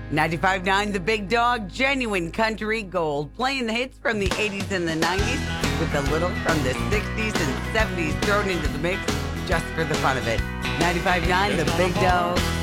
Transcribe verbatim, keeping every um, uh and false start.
ninety-five point nine The Big Dog, genuine country gold. Playing the hits from the eighties and the nineties with a little from the sixties and seventies thrown into the mix just for the fun of it. ninety-five point nine The Big Dog.